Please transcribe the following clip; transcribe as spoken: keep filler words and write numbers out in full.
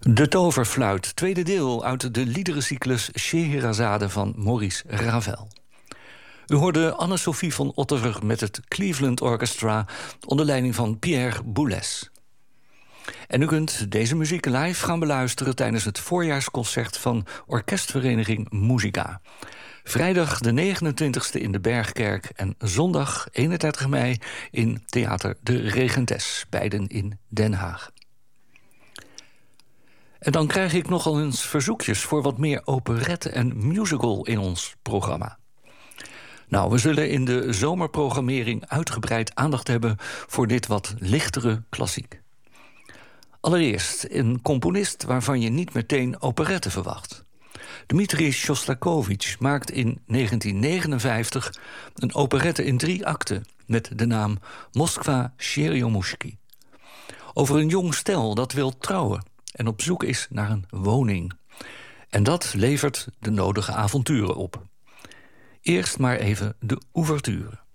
De Toverfluit, tweede deel uit de liederencyclus Scheherazade van Maurice Ravel. U hoorde Anne-Sophie van Otter met het Cleveland Orchestra onder leiding van Pierre Boulez. En u kunt deze muziek live gaan beluisteren tijdens het voorjaarsconcert van Orkestvereniging Musica. Vrijdag de negenentwintigste in de Bergkerk en zondag eenendertig mei in Theater de Regentes, beiden in Den Haag. En dan krijg ik nogal eens verzoekjes voor wat meer operette en musical in ons programma. Nou, we zullen in de zomerprogrammering uitgebreid aandacht hebben voor dit wat lichtere klassiek. Allereerst een componist waarvan je niet meteen operette verwacht. Dmitri Shostakovich maakt in negentien negenenvijftig een operette in drie akten met de naam Moskva Cheryomushki. Over een jong stel dat wil trouwen en op zoek is naar een woning. En dat levert de nodige avonturen op. Eerst maar even de ouverture.